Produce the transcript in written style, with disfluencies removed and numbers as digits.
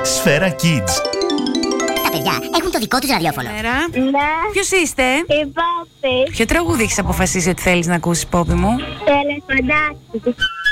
Σφαίρα Kids. Τα παιδιά έχουν το δικό τους ραδιόφωνο. Ναι. Ποιος είστε? Η Πόπη. Ποιο τραγούδι έχεις αποφασίσει ότι θέλεις να ακούσεις, Πόπη μου? Τελεφωνάκι.